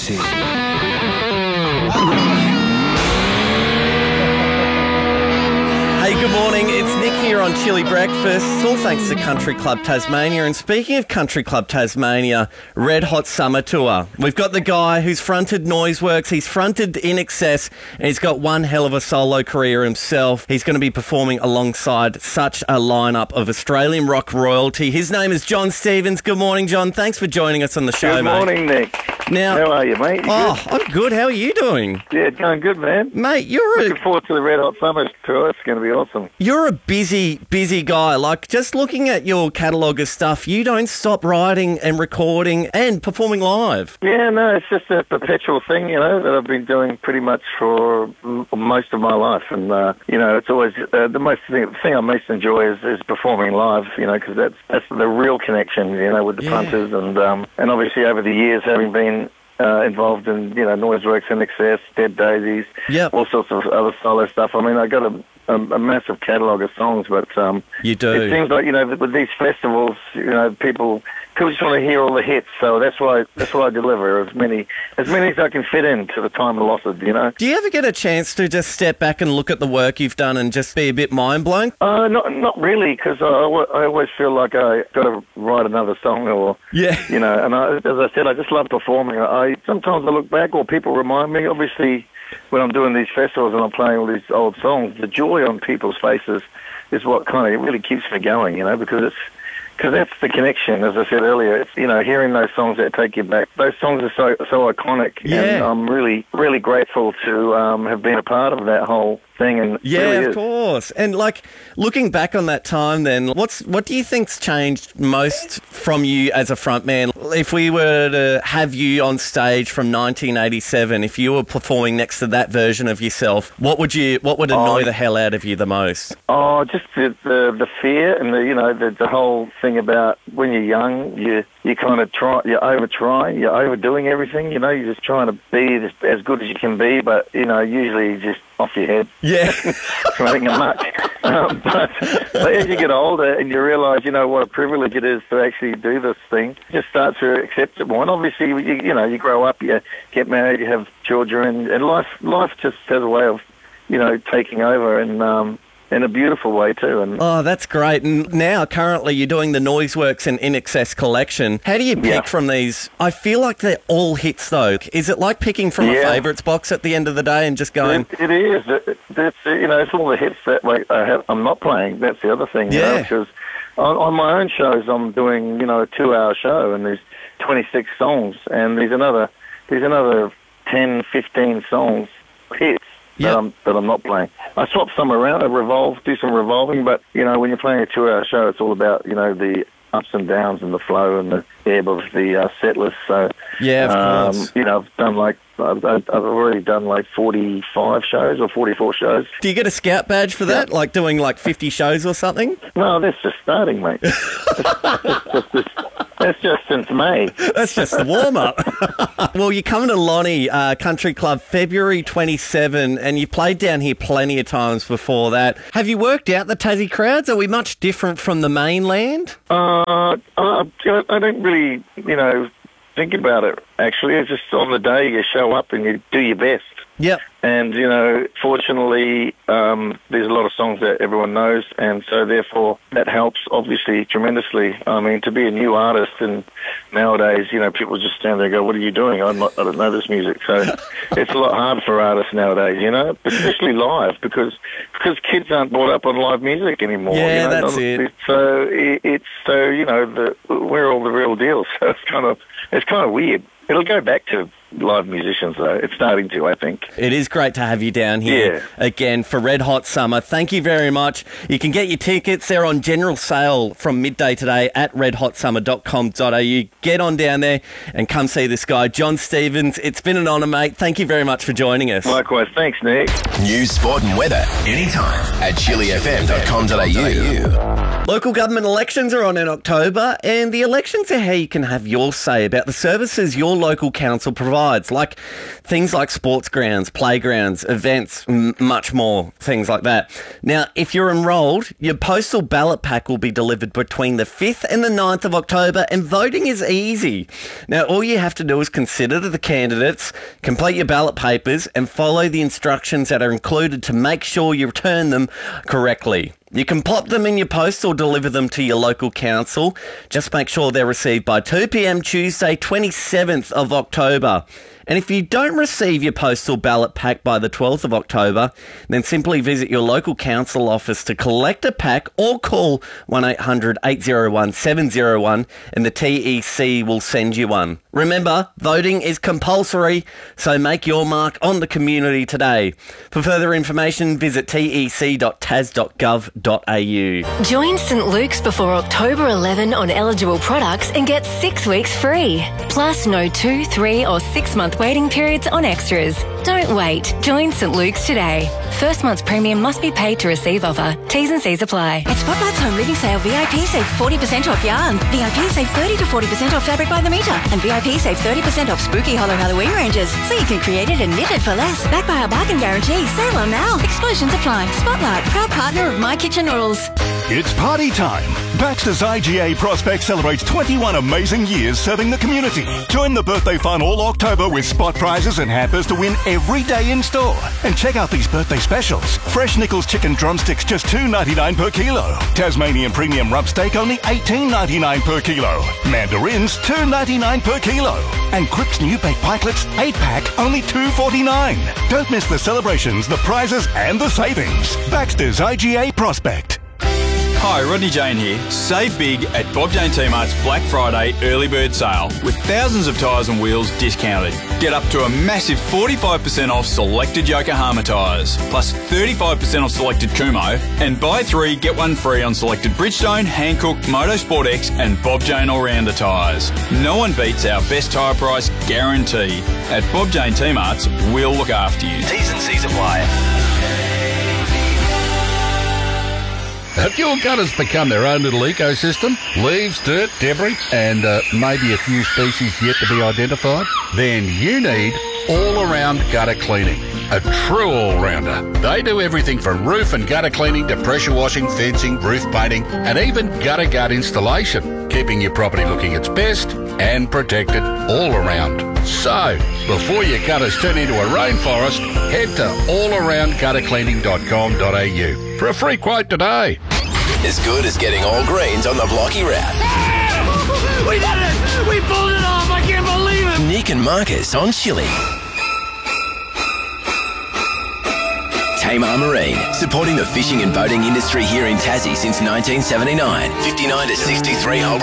juicy. Hey, good morning. It's Nick here on Chili Breakfast. All thanks to Country Club Tasmania. And speaking of Country Club Tasmania, Red Hot Summer Tour. We've got the guy who's fronted Noiseworks. He's fronted In Excess, and he's got one hell of a solo career himself. He's going to be performing alongside such a lineup of Australian rock royalty. His name is John Stevens. Good morning, John. Thanks for joining us on the show, Good mate. morning, Nick. Now, how are you, mate? You Oh, I'm good. How are you doing? good? Yeah, going good, man. Mate, you're Looking forward to the Red Hot Summer Tour. It's going to be awesome. a busy guy. Like, just looking at your catalogue of stuff, you don't stop writing and recording and performing live. Yeah, no, it's just a perpetual thing, that I've been doing pretty much for most of my life. And, it's always the thing I most enjoy is performing live, because that's the real connection, with the punters. And obviously over the years, having been involved in, Noiseworks, In Excess, Dead Daisies, all sorts of other solo stuff. I mean, I got a massive catalogue of songs, but You do. it seems like, with these festivals, people just want to hear all the hits, so that's why I deliver as many as I can fit into the time allotted, Do you ever get a chance to just step back and look at the work you've done and just be a bit mind-blown? Not really, because I always feel like I got to write another song, or Yeah. and as I said, I just love performing. Sometimes I look back, or people remind me. Obviously, when I'm doing these festivals and I'm playing all these old songs, the joy on people's faces is what kind of really keeps me going, because that's the connection. As I said earlier, it's, hearing those songs that take you back. Those songs are so iconic, and I'm really, really grateful to have been a part of that whole thing. And Yeah, really of course. And looking back on that time then, what do you think's changed most from you as a frontman? If we were to have you on stage from 1987, if you were performing next to that version of yourself, what would annoy the hell out of you the most? Oh, just the fear and the whole thing about when you're young, you kind of you're overdoing everything. You're just trying to be as good as you can be, but usually you're just off your head. Yeah. Running amok. But as you get older and you realise, what a privilege it is to actually do this thing, you just start to accept it more. And obviously, you grow up, you get married, you have children, and life just has a way of, taking over and in a beautiful way too. And oh, that's great. And now, currently, you're doing the Noiseworks and In Excess collection. How do you pick from these? I feel like they're all hits, though. Is it like picking from a favourites box at the end of the day and just going... It is. It's all the hits that I'm not playing. That's the other thing, because on my own shows, I'm doing, a 2-hour show, and there's 26 songs, and there's another 10, 15 songs, hits. That I'm not playing. I swap some around, do some revolving, but, when you're playing a 2-hour show, it's all about, the ups and downs and the flow and the ebb of the set list. So, of course. I've already done 45 shows or 44 shows. Do you get a scout badge for that? Like doing 50 shows or something? No, that's just starting, mate. That's just since May. That's just the warm-up. Well, you're coming to Lonnie Country Club February 27, and you played down here plenty of times before that. Have you worked out the Tassie crowds? Are we much different from the mainland? I don't really, think about it, actually. It's just on the day you show up and you do your best. Yep. And, fortunately, there's a lot of songs that everyone knows, and so therefore that helps, obviously, tremendously. I mean, to be a new artist, and nowadays, people just stand there and go, what are you doing? I don't know this music. So it's a lot harder for artists nowadays, especially live, because kids aren't brought up on live music anymore. Yeah, that's it. So we're all the real deal, so it's kind of weird. It'll go back to live musicians, though. It's starting to, I think. It is great to have you down here again for Red Hot Summer. Thank you very much. You can get your tickets. They're on general sale from midday today at redhotsummer.com.au. Get on down there and come see this guy, John Stevens. It's been an honour, mate. Thank you very much for joining us. Likewise. Thanks, Nick. News, sport and weather anytime at chilifm.com.au. Local government elections are on in October, and the elections are how you can have your say about the services your local council provides. provides, like things like sports grounds, playgrounds, events, much more, things like that. Now, if you're enrolled, your postal ballot pack will be delivered between the 5th and the 9th of October, and voting is easy. Now, all you have to do is consider the candidates, complete your ballot papers, and follow the instructions that are included to make sure you return them correctly. You can pop them in your post or deliver them to your local council. Just make sure they're received by 2 p.m. Tuesday, 27th of October. And if you don't receive your postal ballot pack by the 12th of October, then simply visit your local council office to collect a pack or call 1800 801 701 and the TEC will send you one. Remember, voting is compulsory, so make your mark on the community today. For further information, visit tec.tas.gov.au. Join St Luke's before October 11 on eligible products and get 6 weeks free. Plus no 2, 3 or 6 month waiting periods on extras. Don't wait. Join St Luke's today. First month's premium must be paid to receive offer. T's and C's apply. At Spotlight's Home Living Sale, VIP save 40% off yarn. VIP save 30 to 40% off fabric by the metre. And VIP save 30% off spooky hollow Halloween ranges. So you can create it and knit it for less. Backed by our bargain guarantee. Sale on now. Exclusions apply. Spotlight, proud partner of My Kitchen Rules. It's party time. Baxter's IGA Prospect celebrates 21 amazing years serving the community. Join the birthday fun all October with spot prizes and hampers to win every day in store. And check out these birthday specials. Fresh Nichols chicken drumsticks just $2.99 per kilo. Tasmanian premium rump steak only $18.99 per kilo. Mandarins $2.99 per kilo. And Cripps new baked pikelets 8-pack only $2.49. Don't miss the celebrations, the prizes and the savings. Baxter's IGA Prospect. Hi, Rodney Jane here. Save big at Bob Jane T-Mart's Black Friday early bird sale with thousands of tyres and wheels discounted. Get up to a massive 45% off selected Yokohama tyres, plus 35% off selected Kumho, and buy 3, get 1 free on selected Bridgestone, Hankook, Motorsport X and Bob Jane All-Rounder tyres. No one beats our best tyre price guarantee. At Bob Jane T-Mart's, we'll look after you. T's and C's apply. Have your gutters become their own little ecosystem? Leaves, dirt, debris, and maybe a few species yet to be identified? Then you need All-Around Gutter Cleaning. A true all-rounder. They do everything from roof and gutter cleaning to pressure washing, fencing, roof painting, and even gutter guard installation, keeping your property looking its best and protected all around. So, before your gutters turn into a rainforest, head to allaroundguttercleaning.com.au for a free quote today. As good as getting all greens on the Blocky Route. We did it! We pulled it off! I can't believe it! Nick and Marcus on Chili. Tamar Marine, supporting the fishing and boating industry here in Tassie since 1979. 59 to 63 Holbrook